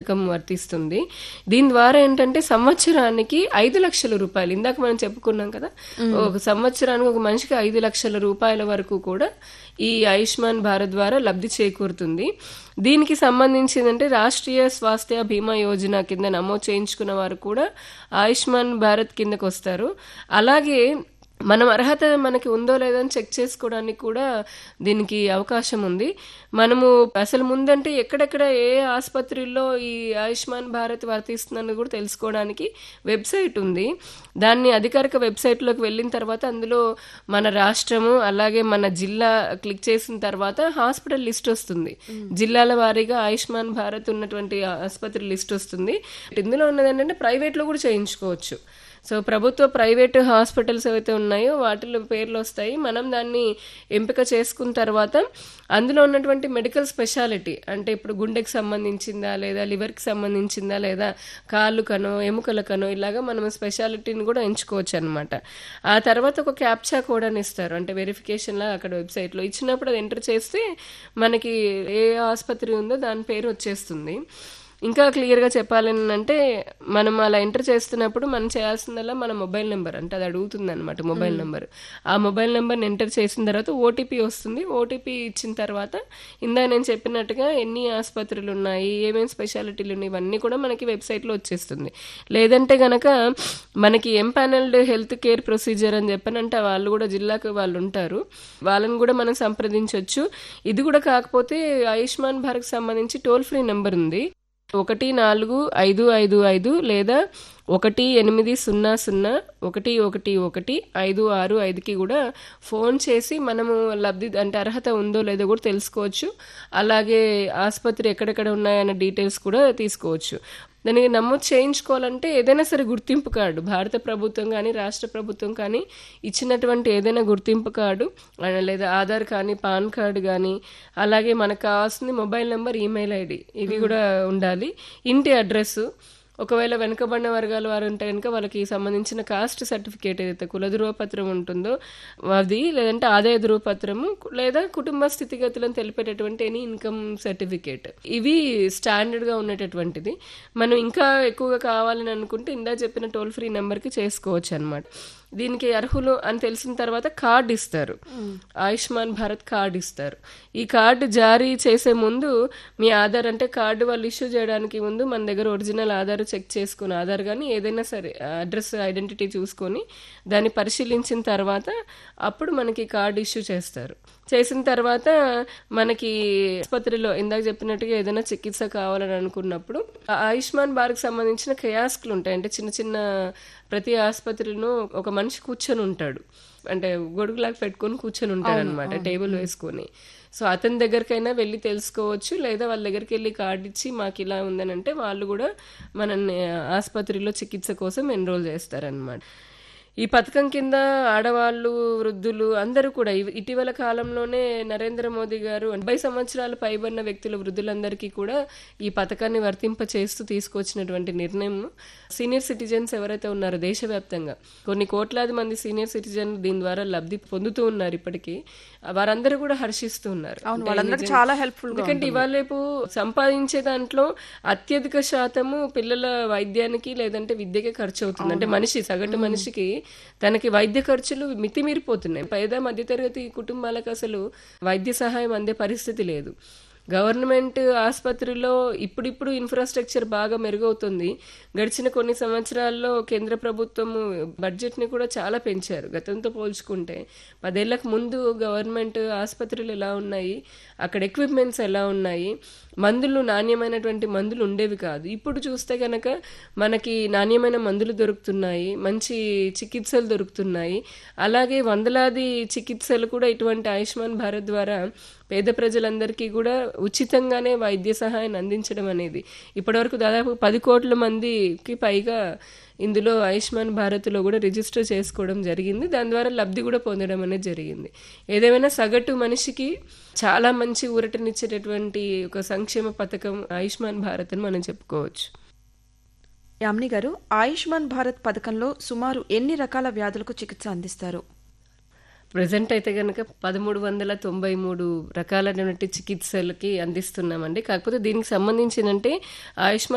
పథకం వర్తిస్తుంది. దీని ద్వారా ఏంటంటే సంవత్సరానికి 5 లక్షల రూపాయలు, ఇందాక మనం చెప్పుకున్నాం కదా, ఒక సంవత్సరానికి ఒక మనిషికి 5 లక్షల రూపాయల వరకు కూడా ఈ ఆయుష్మాన్ భారత్ ద్వారా లబ్ధి చేకూరుతుంది. దీనికి సంబంధించిందంటే రాష్ట్రీయ స్వాస్థ్య బీమా యోజన కింద నమోదు చేయించుకున్న వారు కూడా ఆయుష్మాన్ భారత్ కిందకు వస్తారు. అలాగే మనం అర్హత మనకి ఉందో లేదో అని చెక్ చేసుకోవడానికి కూడా దీనికి అవకాశం ఉంది. మనము అసలు ముందంటే ఎక్కడెక్కడ ఏ ఆసుపత్రుల్లో ఈ ఆయుష్మాన్ భారత్ వర్తిస్తుందని కూడా తెలుసుకోవడానికి వెబ్సైట్ ఉంది. దాన్ని అధికారిక వెబ్సైట్లోకి వెళ్ళిన తర్వాత అందులో మన రాష్ట్రము అలాగే మన జిల్లా క్లిక్ చేసిన తర్వాత హాస్పిటల్ లిస్ట్ వస్తుంది. జిల్లాల వారీగా ఆయుష్మాన్ భారత్ ఉన్నటువంటి ఆసుపత్రి లిస్ట్ వస్తుంది. ఇందులో ఉన్నది ఏంటంటే ప్రైవేట్లో కూడా చేయించుకోవచ్చు. సో ప్రభుత్వ ప్రైవేట్ హాస్పిటల్స్ ఏవైతే ఉన్నాయో వాటిలో పేర్లు వస్తాయి. మనం దాన్ని ఎంపిక చేసుకున్న తర్వాత అందులో ఉన్నటువంటి మెడికల్ స్పెషాలిటీ, అంటే ఇప్పుడు గుండెకి సంబంధించిందా లేదా లివర్కి సంబంధించిందా లేదా కాళ్ళకనో ఎముకలకనో ఇలాగా మనం స్పెషాలిటీని కూడా ఎంచుకోవచ్చు అనమాట. ఆ తర్వాత ఒక క్యాప్చా కోడ్ అని ఇస్తారు, అంటే వెరిఫికేషన్లా అక్కడ వెబ్సైట్లో ఇచ్చినప్పుడు అది ఎంటర్ చేస్తే మనకి ఏ ఆసుపత్రి ఉందో దాని పేరు వచ్చేస్తుంది. ఇంకా క్లియర్గా చెప్పాలని అంటే మనం అలా ఎంటర్ చేస్తున్నప్పుడు మనం చేయాల్సిందల్లా మన మొబైల్ నెంబర్, అంటే అది అడుగుతుంది అనమాట మొబైల్ నెంబర్. ఆ మొబైల్ నెంబర్ని ఎంటర్ చేసిన తర్వాత ఓటీపీ వస్తుంది. ఓటీపీ ఇచ్చిన తర్వాత ఇందా నేను చెప్పినట్టుగా ఎన్ని ఆసుపత్రులు ఉన్నాయి, ఏమేమి స్పెషాలిటీలు ఉన్నాయి, ఇవన్నీ కూడా మనకి వెబ్సైట్లో వచ్చేస్తుంది. లేదంటే గనక మనకి ఎంపానల్డ్ హెల్త్ కేర్ ప్రొసీజర్ అని చెప్పనంటే వాళ్ళు కూడా జిల్లాకు వాళ్ళు ఉంటారు, వాళ్ళని కూడా మనం సంప్రదించవచ్చు. ఇది కూడా కాకపోతే ఆయుష్మాన్ భారత్ సంబంధించి టోల్ ఫ్రీ నెంబర్ ఉంది, 1455 లేదా 1800111565కి కూడా ఫోన్ చేసి మనము లబ్ధి అంటే అర్హత ఉందో లేదో కూడా తెలుసుకోవచ్చు. అలాగే ఆసుపత్రి ఎక్కడెక్కడ ఉన్నాయన్న డీటెయిల్స్ కూడా తీసుకోవచ్చు. దానికి నమోదు చేయించుకోవాలంటే ఏదైనా సరే గుర్తింపు కార్డు, భారత ప్రభుత్వం కానీ రాష్ట్ర ప్రభుత్వం కానీ ఇచ్చినటువంటి ఏదైనా గుర్తింపు కార్డు లేదా ఆధార్ కానీ పాన్ కార్డు కానీ, అలాగే మనకు కావాల్సింది మొబైల్ నెంబర్, ఈమెయిల్ ఐడి, ఇవి కూడా ఉండాలి. ఇంటి అడ్రస్సు, ఒకవేళ వెనుకబడిన వర్గాల వారు ఉంటే కనుక వాళ్ళకి సంబంధించిన కాస్ట్ సర్టిఫికేట్ ఏదైతే కుల ధృవపత్రం ఉంటుందో అది, లేదంటే ఆదాయ ధృవపత్రము, లేదా కుటుంబ స్థితిగతులను తెలిపేటటువంటి ఎనీ ఇన్కమ్ సర్టిఫికేట్, ఇవి స్టాండర్డ్గా ఉండేటటువంటిది. మనం ఇంకా ఎక్కువగా కావాలని అనుకుంటే ఇందా చెప్పిన టోల్ ఫ్రీ నెంబర్కి చేసుకోవచ్చు అనమాట. దీనికి అర్హులు అని తెలిసిన తర్వాత కార్డు ఇస్తారు, ఆయుష్మాన్ భారత్ కార్డు ఇస్తారు. ఈ కార్డు జారీ చేసే ముందు మీ ఆధార్, అంటే కార్డు వాళ్ళు ఇష్యూ చేయడానికి ముందు మన దగ్గర ఒరిజినల్ ఆధార్ చెక్ చేసుకుని, ఆధార్ కానీ ఏదైనా సరే అడ్రస్ ఐడెంటిటీ చూసుకొని దాన్ని పరిశీలించిన తర్వాత అప్పుడు మనకి కార్డు ఇష్యూ చేస్తారు. చేసిన తర్వాత మనకి ఆసుపత్రిలో ఇందాక చెప్పినట్టుగా ఏదైనా చికిత్స కావాలని అనుకున్నప్పుడు ఆయుష్మాన్ భారత్కి సంబంధించిన కియాస్క్లు ఉంటాయి. అంటే చిన్న చిన్న ప్రతి ఆసుపత్రిలో ఒక మనిషి కూర్చొని ఉంటాడు, అంటే గొడుగులాగా పెట్టుకొని కూర్చొని ఉంటాడు అనమాట, టేబుల్ వేసుకొని. సో అతని దగ్గరికైనా వెళ్ళి తెలుసుకోవచ్చు, లేదా వాళ్ళ దగ్గరికి వెళ్ళి కార్డు ఇచ్చి మాకు ఇలా ఉందని అంటే వాళ్ళు కూడా మనల్ని ఆసుపత్రిలో చికిత్స కోసం ఎన్రోల్ చేస్తారనమాట. ఈ పథకం కింద ఆడవాళ్ళు, వృద్ధులు అందరూ కూడా ఇటీవల కాలంలోనే నరేంద్ర మోదీ గారు 80 సంవత్సరాలు పైబడిన వ్యక్తులు, వృద్ధులందరికీ కూడా ఈ పథకాన్ని వర్తింపచేస్తూ తీసుకొచ్చినటువంటి నిర్ణయం. సీనియర్ సిటిజన్స్ ఎవరైతే ఉన్నారో దేశవ్యాప్తంగా కొన్ని కోట్లాది మంది సీనియర్ సిటిజన్ దీని ద్వారా లబ్ధి పొందుతూ ఉన్నారు. ఇప్పటికీ వారందరూ కూడా హర్షిస్తూ ఉన్నారు, చాలా హెల్ప్ఫుల్. ఎందుకంటే ఇవాళ రేపు సంపాదించే దాంట్లో అత్యధిక శాతము పిల్లల వైద్యానికి లేదంటే విద్యకే ఖర్చు అవుతుంది. అంటే మనిషి సగటు మనిషికి తనకి వైద్య ఖర్చులు మితిమీరిపోతున్నాయి. పేద మధ్యతరగతి కుటుంబాలకు అసలు వైద్య సహాయం అందే పరిస్థితి లేదు. గవర్నమెంట్ ఆసుపత్రిలో ఇప్పుడిప్పుడు ఇన్ఫ్రాస్ట్రక్చర్ బాగా మెరుగవుతుంది. గడిచిన కొన్ని సంవత్సరాల్లో కేంద్ర ప్రభుత్వం బడ్జెట్ని కూడా చాలా పెంచారు గతంతో పోల్చుకుంటే. 10 ఏళ్లకు ముందు గవర్నమెంట్ ఆసుపత్రులు ఎలా ఉన్నాయి, అక్కడ ఎక్విప్మెంట్స్ ఎలా ఉన్నాయి, మందులు నాణ్యమైనటువంటి మందులు ఉండేవి కాదు. ఇప్పుడు చూస్తే కనుక మనకి నాణ్యమైన మందులు దొరుకుతున్నాయి, మంచి చికిత్సలు దొరుకుతున్నాయి. అలాగే వందలాది చికిత్సలు కూడా ఇటువంటి ఆయుష్మాన్ భారత్ ద్వారా పేద ప్రజలందరికీ కూడా ఉచితంగానే వైద్య సహాయాన్ని అందించడం అనేది ఇప్పటివరకు దాదాపు 10 కోట్ల మందికి పైగా ఇందులో ఆయుష్మాన్ భారత్లో కూడా రిజిస్టర్ చేసుకోవడం జరిగింది. దాని ద్వారా లబ్ధి కూడా పొందడం అనేది జరిగింది. ఏదేమైనా సగటు మనిషికి చాలా మంచి ఊరటనిచ్చేటటువంటి ఒక సంక్షేమ పథకం ఆయుష్మాన్ భారత్ అని మనం చెప్పుకోవచ్చు. యామిని గారు, ఆయుష్మాన్ భారత్ పథకంలో సుమారు ఎన్ని రకాల వ్యాధులకు చికిత్స అందిస్తారు? ప్రజెంట్ అయితే కనుక 1393 రకాలైనటువంటి చికిత్సలకి అందిస్తున్నామండి. కాకపోతే దీనికి సంబంధించినంటే ఆయుష్మాన్